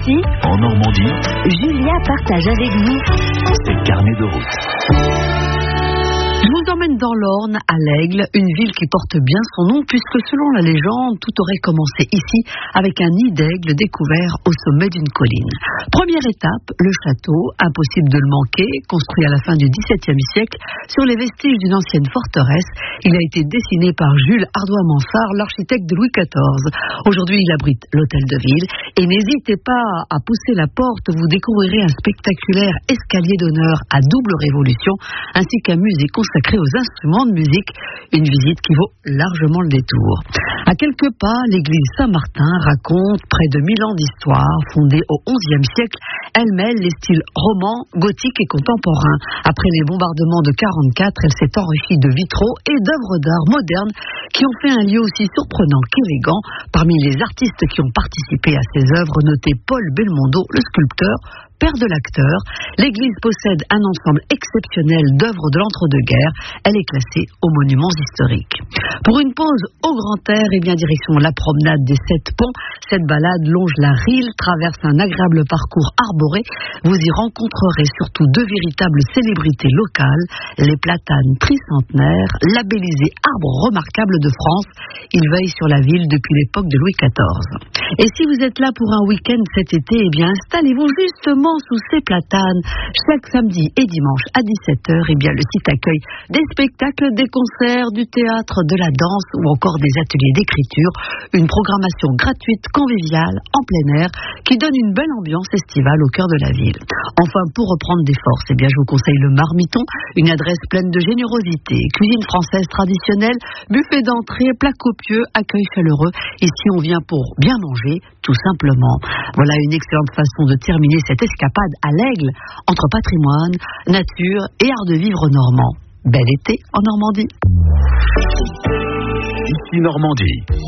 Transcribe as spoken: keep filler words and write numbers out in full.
Ici, en Normandie, Julia partage avec vous ses carnets de route. Je vous emmène dans l'Orne, à l'Aigle, une ville qui porte bien son nom puisque selon la légende, tout aurait commencé ici avec un nid d'aigle découvert au sommet d'une colline. Première étape, le château, impossible de le manquer, construit à la fin du dix-septième siècle sur les vestiges d'une ancienne forteresse. Il a été dessiné par Jules Ardois-Mansart, l'architecte de Louis quatorze. Aujourd'hui, il abrite l'hôtel de ville et n'hésitez pas à pousser la porte, vous découvrirez un spectaculaire escalier d'honneur à double révolution ainsi qu'un musée consacré aux instruments de musique, une visite qui vaut largement le détour. À quelques pas, l'église Saint-Martin raconte près de mille ans d'histoire. Fondée au onzième siècle, elle mêle les styles roman, gothique et contemporain. Après les bombardements de quarante-quatre, elle s'est enrichie de vitraux et d'œuvres d'art modernes qui ont fait un lieu aussi surprenant qu'élégant. Parmi les artistes qui ont participé à ces œuvres, notez Paul Belmondo, le sculpteur, père de l'acteur. L'église possède un ensemble exceptionnel d'œuvres de l'entre-deux-guerres. Elle est classée aux monuments historiques. Pour une pause au grand air, et bien direction la promenade des Sept Ponts. Cette balade longe la Rille, traverse un agréable parcours arboré. Vous y rencontrerez surtout deux véritables célébrités locales, les platanes tricentenaires, labellisés arbres remarquables de France. Ils veillent sur la ville depuis l'époque de Louis quatorze. Et si vous êtes là pour un week-end cet été, eh bien installez-vous justement sous ces platanes. Chaque samedi et dimanche à dix-sept heures, eh bien le site accueille des spectacles, des concerts, du théâtre, de la danse ou encore des ateliers d'écriture. Une programmation gratuite, conviviale, en plein air, qui donne une belle ambiance estivale au cœur de la ville. Enfin, pour reprendre des forces, eh bien je vous conseille le Marmiton, une adresse pleine de générosité, cuisine française traditionnelle, buffet d'entrée, plats copieux, accueil chaleureux. Ici, on vient pour bien manger, tout simplement. Voilà une excellente façon de terminer cette escapade à l'Aigle, entre patrimoine, nature et art de vivre normand. Bel été en Normandie. Ici Normandie.